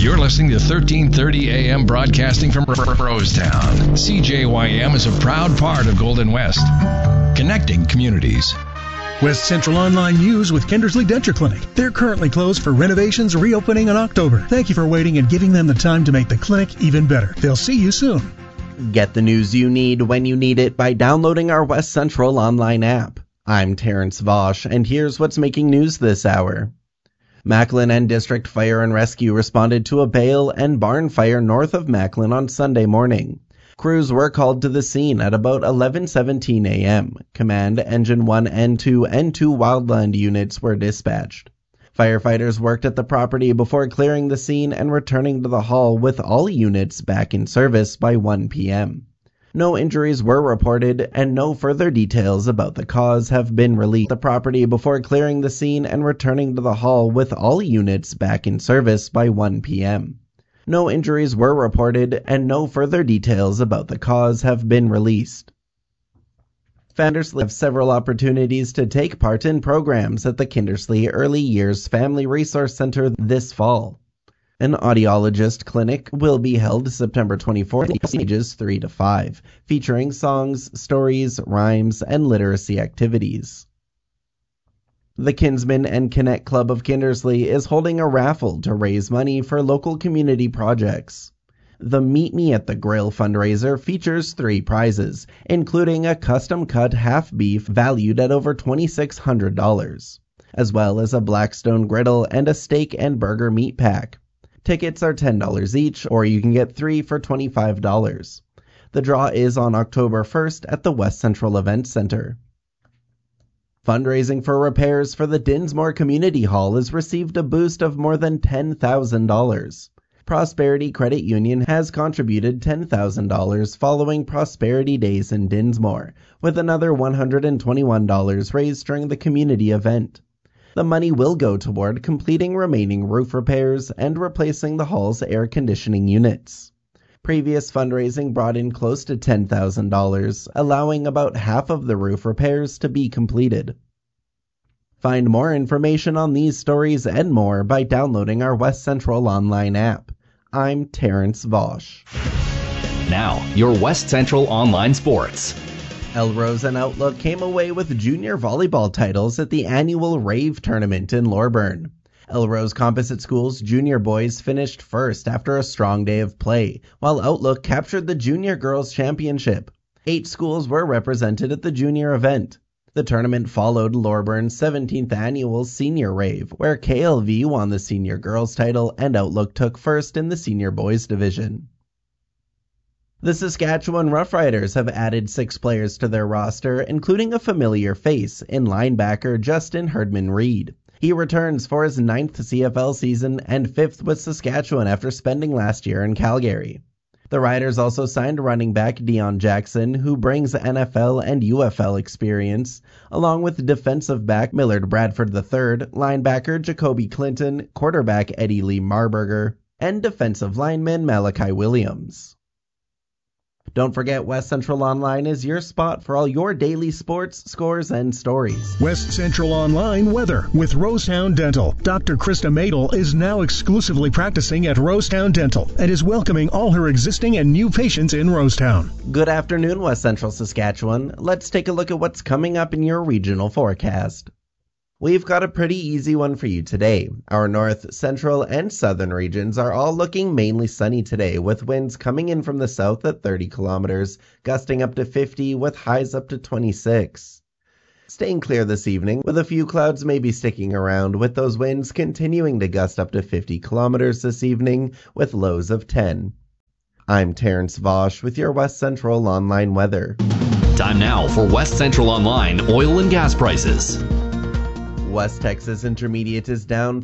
You're listening to 1330 AM broadcasting from Rosetown. CJYM is a proud part of Golden West, connecting communities. West Central Online News with Kindersley Denture Clinic. They're currently closed for renovations, reopening in October. Thank you for waiting and giving them the time to make the clinic even better. They'll see you soon. Get the news you need when you need it by downloading our West Central Online app. I'm Terrence Vosch, and here's what's making news this hour. Macklin and District Fire and Rescue responded to a bale and barn fire north of Macklin on Sunday morning. Crews were called to the scene at about 11:17 a.m. Command Engine 1 and 2 and 2 Wildland units were dispatched. Firefighters worked at the property before clearing the scene and returning to the hall with all units back in service by 1 p.m. No injuries were reported and no further details about the cause have been released. The property before clearing the scene and returning to the hall with all units back in service by 1 p.m. No injuries were reported and no further details about the cause have been released. Kindersley have several opportunities to take part in programs at the Kindersley Early Years Family Resource Center this fall. An audiologist clinic will be held September 24th, ages 3 to 5, featuring songs, stories, rhymes, and literacy activities. The Kinsman and Connect Club of Kindersley is holding a raffle to raise money for local community projects. The Meet Me at the Grill fundraiser features 3 prizes, including a custom-cut half beef valued at over $2,600, as well as a Blackstone griddle and a steak and burger meat pack. Tickets are $10 each, or you can get 3 for $25. The draw is on October 1st at the West Central Event Center. Fundraising for repairs for the Dinsmore Community Hall has received a boost of more than $10,000. Prosperity Credit Union has contributed $10,000 following Prosperity Days in Dinsmore, with another $121 raised during the community event. The money will go toward completing remaining roof repairs and replacing the hall's air conditioning units. Previous fundraising brought in close to $10,000, allowing about half of the roof repairs to be completed. Find more information on these stories and more by downloading our West Central Online app. I'm Terrence Vosch. Now, your West Central Online Sports. Elrose and Outlook came away with junior volleyball titles at the annual Rave tournament in Loreburn. Elrose Composite School's junior boys finished first after a strong day of play, while Outlook captured the junior girls championship. 8 schools were represented at the junior event. The tournament followed Loreburn's 17th annual Senior Rave, where KLV won the senior girls title and Outlook took first in the senior boys division. The Saskatchewan Roughriders have added 6 players to their roster, including a familiar face in linebacker Justin Herdman-Reed. He returns for his 9th CFL season and 5th with Saskatchewan after spending last year in Calgary. The Riders also signed running back Deion Jackson, who brings NFL and UFL experience, along with defensive back Millard Bradford III, linebacker Jacoby Clinton, quarterback Eddie Lee Marburger, and defensive lineman Malachi Williams. Don't forget, West Central Online is your spot for all your daily sports, scores, and stories. West Central Online weather with Rosetown Dental. Dr. Krista Madel is now exclusively practicing at Rosetown Dental and is welcoming all her existing and new patients in Rosetown. Good afternoon, West Central Saskatchewan. Let's take a look at what's coming up in your regional forecast. We've got a pretty easy one for you today. Our north, central, and southern regions are all looking mainly sunny today, with winds coming in from the south at 30 kilometers, gusting up to 50 with highs up to 26. Staying clear this evening, with a few clouds maybe sticking around, with those winds continuing to gust up to 50 kilometers this evening, with lows of 10. I'm Terrence Vosch with your West Central Online weather. Time now for West Central Online oil and gas prices. West Texas Intermediate is down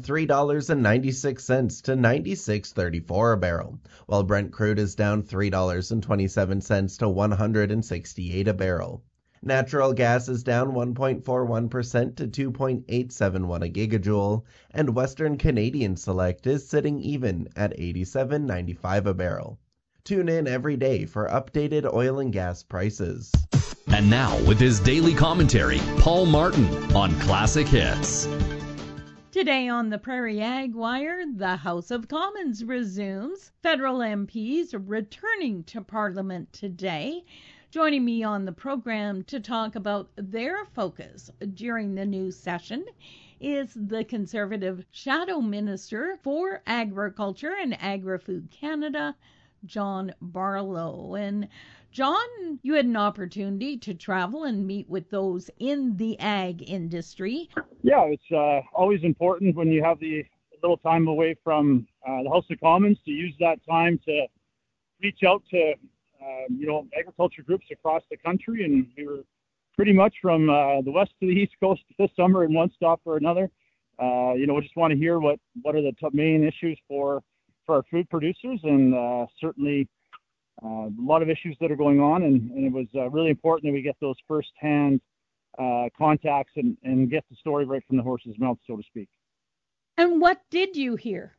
$3.96 to $96.34 a barrel, while Brent crude is down $3.27 to $168 a barrel. Natural gas is down 1.41% to 2.871 a gigajoule, and Western Canadian Select is sitting even at $87.95 a barrel. Tune in every day for updated oil and gas prices. And now, with his daily commentary, Paul Martin on Classic Hits. Today on the Prairie Ag Wire, the House of Commons resumes. Federal MPs returning to Parliament today. Joining me on the program to talk about their focus during the new session is the Conservative Shadow Minister for Agriculture and Agri-Food Canada, John Barlow. And John, you had an opportunity to travel and meet with those in the ag industry. Yeah, it's always important when you have the little time away from the House of Commons to use that time to reach out to agriculture groups across the country, and we were pretty much from the west to the east coast this summer in one stop or another. We just want to hear what are the main issues for our food producers, and certainly a lot of issues that are going on, and it was really important that we get those first-hand contacts and get the story right from the horse's mouth, so to speak. And what did you hear?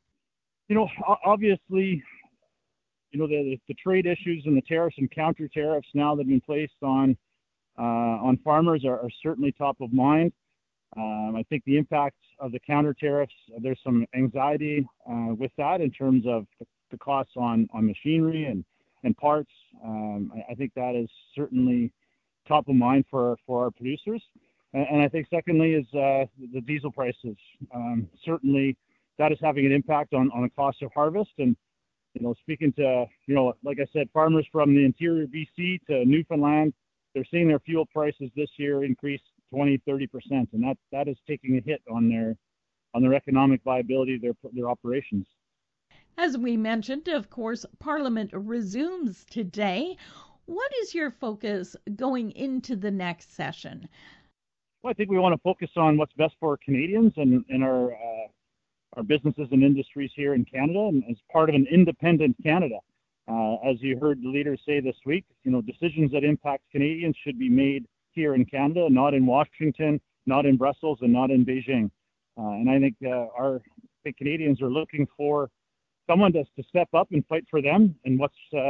Obviously, the trade issues and the tariffs and counter tariffs now that have been placed on farmers are certainly top of mind. I think the impact of the counter tariffs, there's some anxiety with that in terms of the costs on machinery and parts. I think that is certainly top of mind for our producers. And I think secondly is the diesel prices. Certainly that is having an impact on the cost of harvest. And speaking to, like I said, farmers from the interior BC to Newfoundland, they're seeing their fuel prices this year increase 20-30%, and that is taking a hit on their economic viability of their operations. As we mentioned, of course, Parliament resumes today. What is your focus going into the next session? Well, I think we want to focus on what's best for Canadians and our businesses and industries here in Canada, and as part of an independent Canada. As you heard the leaders say this week, decisions that impact Canadians should be made here in Canada, not in Washington, not in Brussels, and not in Beijing. And I think the Canadians are looking for someone to step up and fight for them. And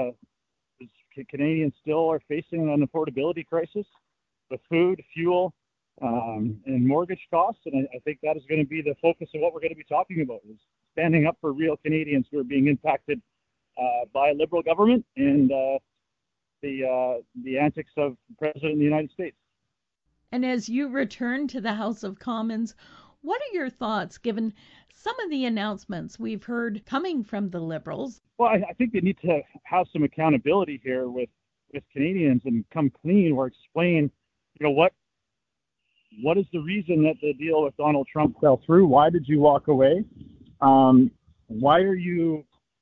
Canadians still are facing an affordability crisis with food, fuel, and mortgage costs. And I think that is going to be the focus of what we're going to be talking about, is standing up for real Canadians who are being impacted by a Liberal government and the antics of the President of the United States. And as you return to the House of Commons, what are your thoughts given some of the announcements we've heard coming from the Liberals? Well, I think they need to have some accountability here with Canadians and come clean or explain, what is the reason that the deal with Donald Trump fell through? Why did you walk away? Why are you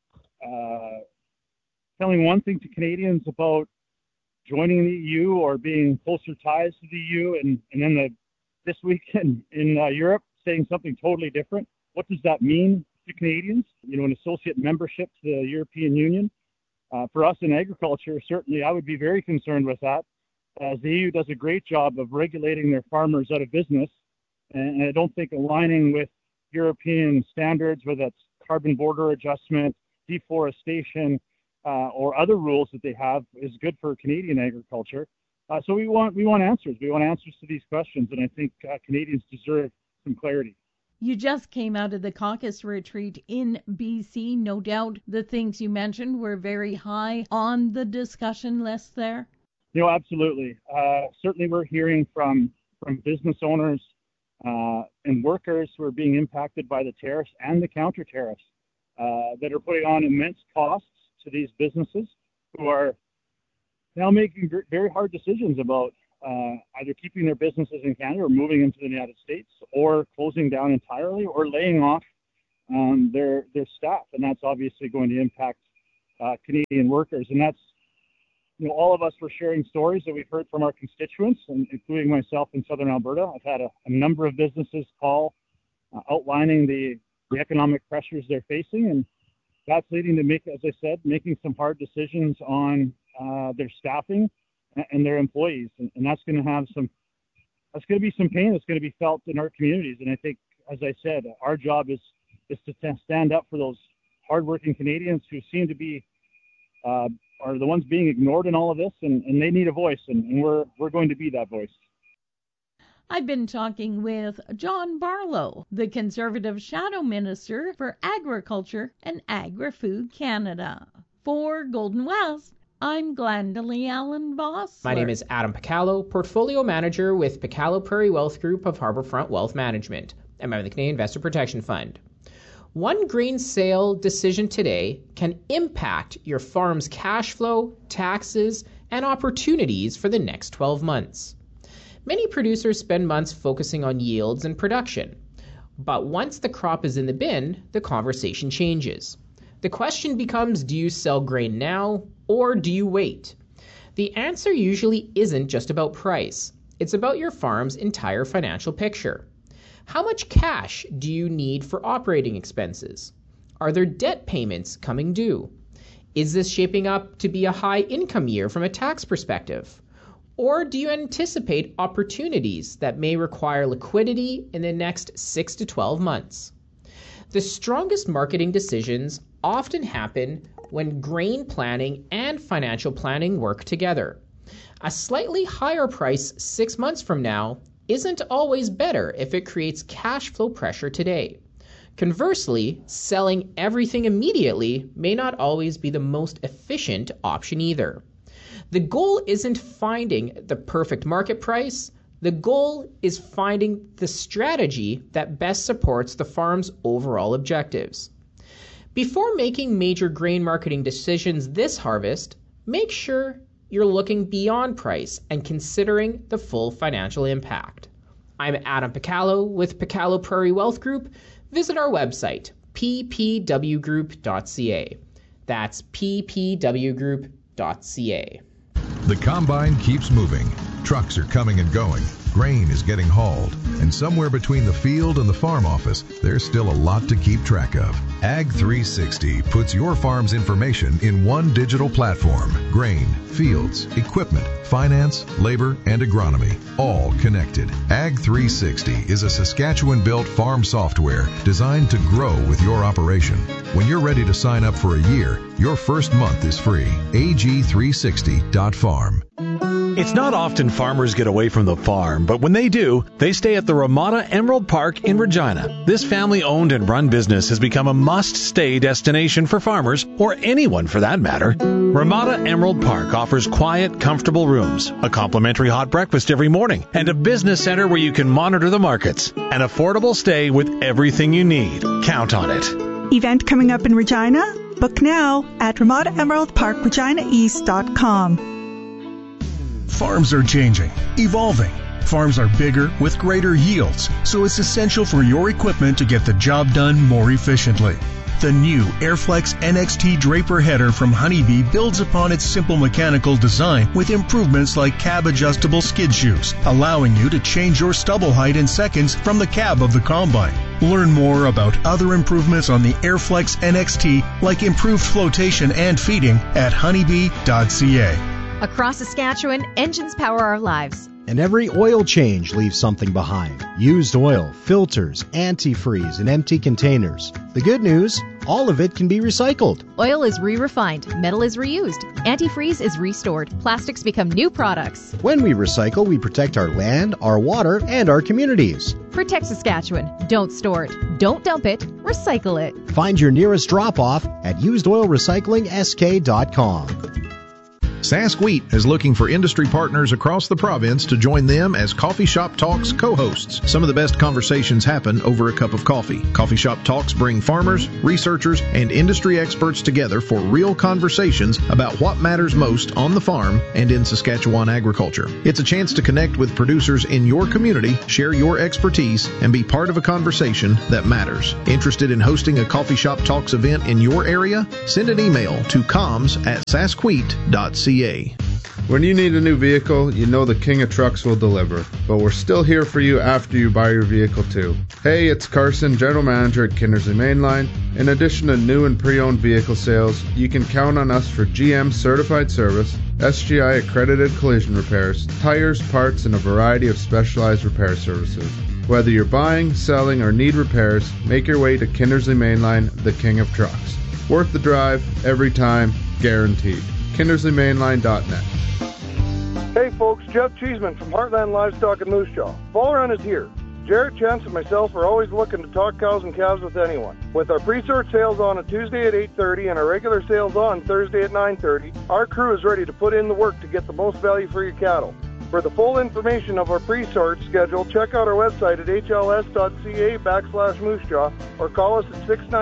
telling one thing to Canadians about joining the EU or being closer ties to the EU, and then this week in Europe saying something totally different? What does that mean to Canadians? An associate membership to the European Union. For us in agriculture, certainly I would be very concerned with that, as the EU does a great job of regulating their farmers out of business, and I don't think aligning with European standards, whether that's carbon border adjustment, deforestation, or other rules that they have, is good for Canadian agriculture. So we want answers. We want answers to these questions, and I think Canadians deserve some clarity. You just came out of the caucus retreat in BC. No doubt the things you mentioned were very high on the discussion list there. Absolutely. Certainly we're hearing from business owners and workers who are being impacted by the tariffs and the counter tariffs that are putting on immense costs to these businesses, who are now making very hard decisions about either keeping their businesses in Canada or moving into the United States, or closing down entirely, or laying off their staff. And that's obviously going to impact Canadian workers. And that's, all of us were sharing stories that we've heard from our constituents, and including myself in Southern Alberta. I've had a number of businesses call outlining the economic pressures they're facing, and that's leading to making some hard decisions on their staffing and their employees, and that's going to be some pain that's going to be felt in our communities. And I think, as I said, our job is to stand up for those hardworking Canadians who seem to be are the ones being ignored in all of this, and they need a voice, and we're going to be that voice. I've been talking with John Barlow, the Conservative Shadow Minister for Agriculture and Agri-Food Canada. For Golden West, I'm Glendalee Allen Voss. My name is Adam Picallo, Portfolio Manager with Picallo Prairie Wealth Group of Harbourfront Wealth Management, and member of the Canadian Investor Protection Fund. One grain sale decision today can impact your farm's cash flow, taxes, and opportunities for the next 12 months. Many producers spend months focusing on yields and production. But once the crop is in the bin, the conversation changes. The question becomes, do you sell grain now or do you wait? The answer usually isn't just about price. It's about your farm's entire financial picture. How much cash do you need for operating expenses? Are there debt payments coming due? Is this shaping up to be a high income year from a tax perspective? Or do you anticipate opportunities that may require liquidity in the next 6 to 12 months? The strongest marketing decisions often happen when grain planning and financial planning work together. A slightly higher price 6 months from now isn't always better if it creates cash flow pressure today. Conversely, selling everything immediately may not always be the most efficient option either. The goal isn't finding the perfect market price. The goal is finding the strategy that best supports the farm's overall objectives. Before making major grain marketing decisions this harvest, make sure you're looking beyond price and considering the full financial impact. I'm Adam Picallo with Picallo Prairie Wealth Group. Visit our website, ppwgroup.ca. That's ppwgroup.ca. The combine keeps moving. Trucks are coming and going. Grain is getting hauled. And somewhere between the field and the farm office, there's still a lot to keep track of. Ag 360 puts your farm's information in one digital platform. Grain, fields, equipment, finance, labor, and agronomy, all connected. Ag 360 is a Saskatchewan-built farm software designed to grow with your operation. When you're ready to sign up for a year, your first month is free. ag360.farm. It's not often farmers get away from the farm, but when they do, they stay at the Ramada Emerald Park in Regina. This family-owned and run business has become a must-stay destination for farmers, or anyone for that matter. Ramada Emerald Park offers quiet, comfortable rooms, a complimentary hot breakfast every morning, and a business center where you can monitor the markets. An affordable stay with everything you need. Count on it. Event coming up in Regina? Book now at RamadaEmeraldParkReginaEast.com. Farms are changing, evolving. Farms are bigger with greater yields, so it's essential for your equipment to get the job done more efficiently. The new Airflex NXT Draper header from Honeybee builds upon its simple mechanical design with improvements like cab-adjustable skid shoes, allowing you to change your stubble height in seconds from the cab of the combine. Learn more about other improvements on the Airflex NXT, like improved flotation and feeding, at honeybee.ca. Across Saskatchewan, engines power our lives. And every oil change leaves something behind. Used oil, filters, antifreeze, and empty containers. The good news, all of it can be recycled. Oil is re-refined, metal is reused, antifreeze is restored, plastics become new products. When we recycle, we protect our land, our water, and our communities. Protect Saskatchewan. Don't store it. Don't dump it. Recycle it. Find your nearest drop-off at usedoilrecyclingsk.com. Sask Wheat is looking for industry partners across the province to join them as Coffee Shop Talks co-hosts. Some of the best conversations happen over a cup of coffee. Coffee Shop Talks bring farmers, researchers, and industry experts together for real conversations about what matters most on the farm and in Saskatchewan agriculture. It's a chance to connect with producers in your community, share your expertise, and be part of a conversation that matters. Interested in hosting a Coffee Shop Talks event in your area? Send an email to comms@saskwheat.ca. When you need a new vehicle, you know the King of Trucks will deliver. But we're still here for you after you buy your vehicle too. Hey, it's Carson, General Manager at Kindersley Mainline. In addition to new and pre-owned vehicle sales, you can count on us for GM certified service, SGI accredited collision repairs, tires, parts, and a variety of specialized repair services. Whether you're buying, selling, or need repairs, make your way to Kindersley Mainline, the King of Trucks. Worth the drive, every time, guaranteed. KindersleyMainline.net. Hey folks, Jeff Cheeseman from Heartland Livestock in Moose Jaw. Fall run is here. Jarrett, Chance, and myself are always looking to talk cows and calves with anyone. With our pre-sort sales on Tuesday at 8:30 and our regular sales on Thursday at 9:30, our crew is ready to put in the work to get the most value for your cattle. For the full information of our pre-sort schedule, check out our website at hls.ca/moosejaw or call us at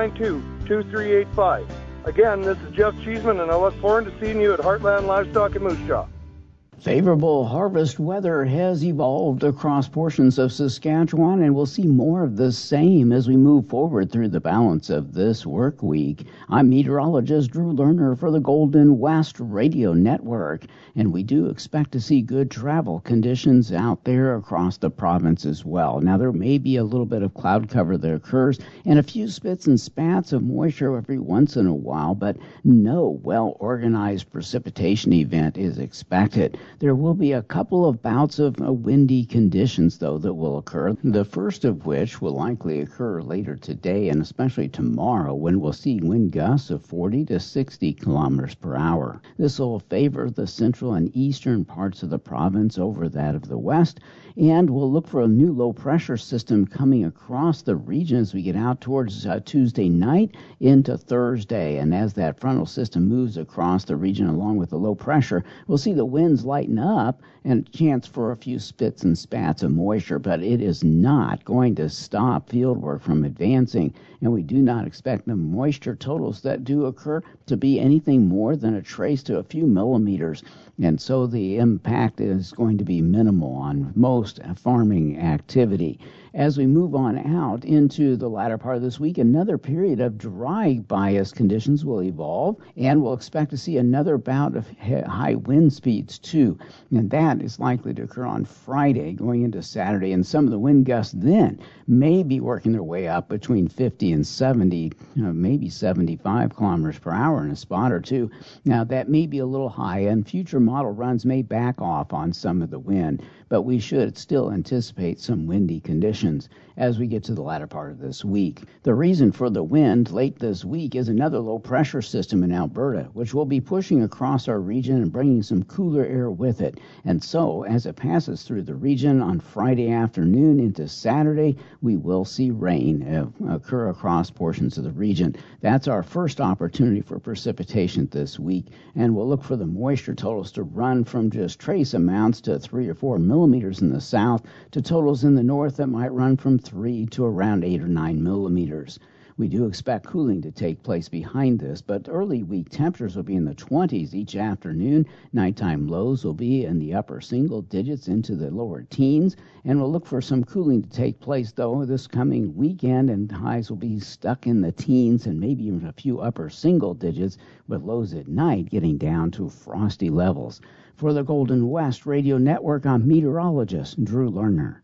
692-2385. Again, this is Jeff Cheeseman, and I look forward to seeing you at Heartland Livestock in Moose Jaw. Favorable harvest weather has evolved across portions of Saskatchewan, and we'll see more of the same as we move forward through the balance of this work week. I'm meteorologist Drew Lerner for the Golden West Radio Network, and we do expect to see good travel conditions out there across the province as well. Now, there may be a little bit of cloud cover that occurs and a few spits and spats of moisture every once in a while, but no well-organized precipitation event is expected. There will be a couple of bouts of windy conditions, though, that will occur, the first of which will likely occur later today and especially tomorrow, when we'll see wind gusts of 40 to 60 kilometers per hour. This will favor the central and eastern parts of the province over that of the west, and we'll look for a new low-pressure system coming across the region as we get out towards Tuesday night into Thursday. And as that frontal system moves across the region along with the low pressure, we'll see the winds lighten up and a chance for a few spits and spats of moisture, but it is not going to stop field work from advancing, and we do not expect the moisture totals that do occur to be anything more than a trace to a few millimeters, and so the impact is going to be minimal on most farming activity. As we move on out into the latter part of this week, another period of dry bias conditions will evolve, and we'll expect to see another bout of high wind speeds too. And that is likely to occur on Friday going into Saturday, and some of the wind gusts then may be working their way up between 50 and 70, maybe 75 kilometers per hour in a spot or two. Now, that may be a little high, and future model runs may back off on some of the wind, but we should still anticipate some windy conditions as we get to the latter part of this week. The reason for the wind late this week is another low-pressure system in Alberta, which will be pushing across our region and bringing some cooler air with it. And so, as it passes through the region on Friday afternoon into Saturday, we will see rain occur across portions of the region. That's our first opportunity for precipitation this week, and we'll look for the moisture totals to run from just trace amounts to 3 or 4 millimeters in the south to totals in the north that might run from 3 to around 8 or 9 millimeters. We do expect cooling to take place behind this, but early week temperatures will be in the 20s each afternoon. Nighttime lows will be in the upper single digits into the lower teens, and we'll look for some cooling to take place, though, this coming weekend, and highs will be stuck in the teens and maybe even a few upper single digits, with lows at night getting down to frosty levels. For the Golden West Radio Network, I'm meteorologist Drew Lerner.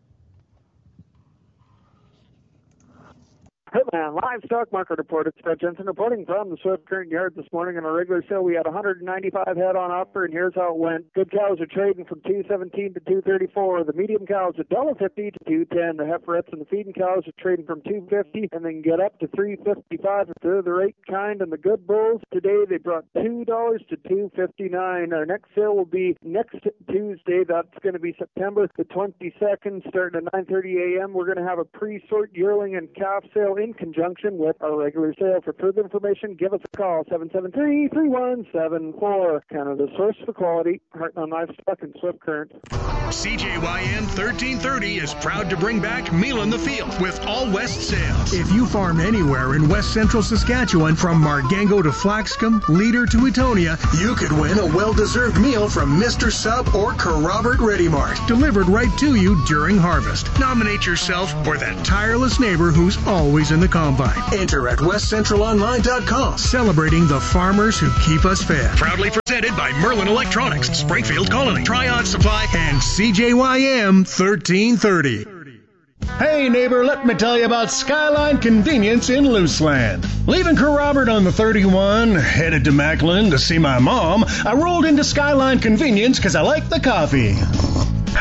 Heartland Livestock Market Report. It's Fred Jensen reporting from the Swift Current Yard this morning. On a regular sale, we had 195 head on offer, and here's how it went. Good cows are trading from $2.17 to $2.34. The medium cows are $1.50 to $2.10. The heiferettes and the feeding cows are trading from $2.50 and then get up to $3.55 if they're the right kind. And the good bulls today, they brought $2 to $2.59. Our next sale will be next Tuesday. That's going to be September the 22nd, starting at 9:30 a.m. We're going to have a pre-sort yearling and calf sale in conjunction with our regular sale. For further information, give us a call, 773-3174. Canada's source for quality, Heartland Livestock and Swift Current. CJYM 1330 is proud to bring back Meal in the Field with all West sales. If you farm anywhere in West Central Saskatchewan, from Margango to Flaxcombe, Leader to Etonia, you could win a well-deserved meal from Mr. Sub or Robert Ready Mart, delivered right to you during harvest. Nominate yourself or that tireless neighbor who's always in the combine. Enter at westcentralonline.com, celebrating the farmers who keep us fed. Proudly presented by Merlin Electronics, Springfield Colony, Tryon Supply, and CJYM 1330. Hey neighbor, let me tell you about Skyline Convenience in Luceland. Leaving Robert on the 31, headed to Macklin to see my mom, I rolled into Skyline Convenience because I like the coffee.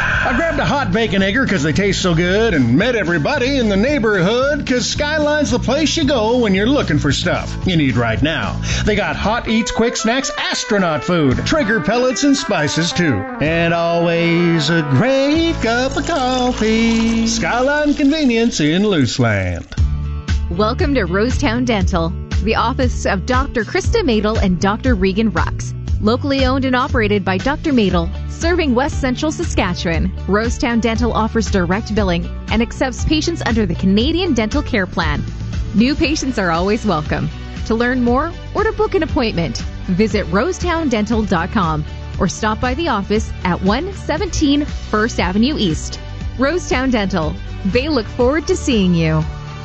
I grabbed a hot bacon egger because they taste so good and met everybody in the neighborhood because Skyline's the place you go when you're looking for stuff you need right now. They got hot eats, quick snacks, astronaut food, Traeger pellets, and spices too. And always a great cup of coffee. Skyline Convenience in Looseland. Welcome to Rosetown Dental, the office of Dr. Krista Madel and Dr. Regan Rux. Locally owned and operated by Dr. Madel, serving West Central Saskatchewan, Rosetown Dental offers direct billing and accepts patients under the Canadian Dental Care Plan. New patients are always welcome. To learn more or to book an appointment, visit rosetowndental.com or stop by the office at 117 First Avenue East. Rosetown Dental. They look forward to seeing you.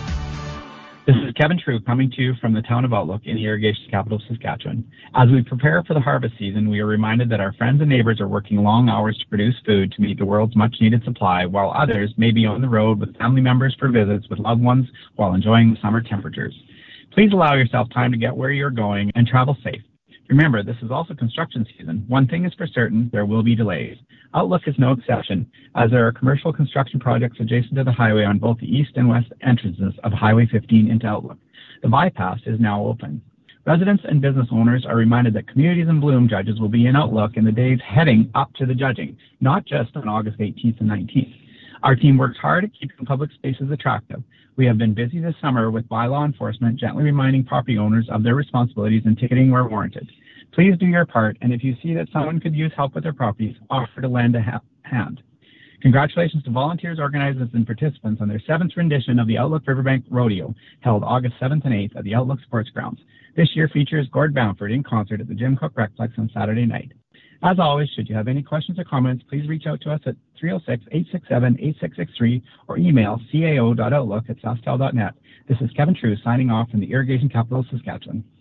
This is Kevin True coming to you from the town of Outlook in the irrigation capital of Saskatchewan. As we prepare for the harvest season, we are reminded that our friends and neighbors are working long hours to produce food to meet the world's much-needed supply, while others may be on the road with family members for visits with loved ones while enjoying the summer temperatures. Please allow yourself time to get where you're going and travel safe. Remember, this is also construction season. One thing is for certain, there will be delays. Outlook is no exception, as there are commercial construction projects adjacent to the highway on both the east and west entrances of Highway 15 into Outlook. The bypass is now open. Residents and business owners are reminded that Communities in Bloom judges will be in Outlook in the days heading up to the judging, not just on August 18th and 19th. Our team works hard at keeping public spaces attractive. We have been busy this summer with bylaw enforcement, gently reminding property owners of their responsibilities and ticketing where warranted. Please do your part, and if you see that someone could use help with their properties, offer to lend a hand. Congratulations to volunteers, organizers, and participants on their 7th rendition of the Outlook Riverbank Rodeo, held August 7th and 8th at the Outlook Sports Grounds. This year features Gord Bamford in concert at the Jim Cook Recplex on Saturday night. As always, should you have any questions or comments, please reach out to us at 306-867-8663 or email cao.outlook@sastel.net. This is Kevin True signing off from the irrigation capital of Saskatchewan.